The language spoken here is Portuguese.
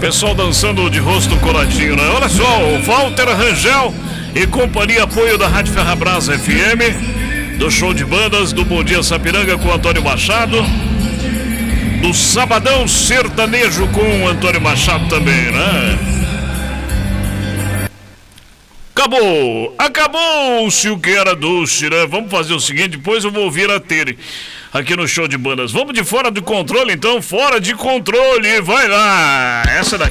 Pessoal dançando de rosto coladinho, né? Olha só, o Walter Rangel e companhia, apoio da Rádio Ferrabras FM, do show de bandas do Bom Dia Sapiranga com Antônio Machado, do Sabadão Sertanejo com Antônio Machado também, né? Acabou-se o que era doce, né? Vamos fazer o seguinte, depois eu vou ouvir a Tere aqui no show de bandas. Vamos de Fora de Controle, então, Fora de Controle, vai lá, essa daqui.